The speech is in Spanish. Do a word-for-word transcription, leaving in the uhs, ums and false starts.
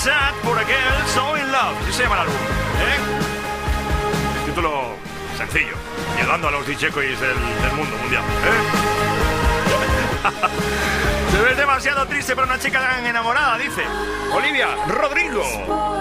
sad for a girl so in love. Así se llama el álbum, ¿eh? Título sencillo, ayudando a los D J del, del mundo mundial, ¿eh? Se ve demasiado triste para una chica tan enamorada, dice Olivia Rodrigo.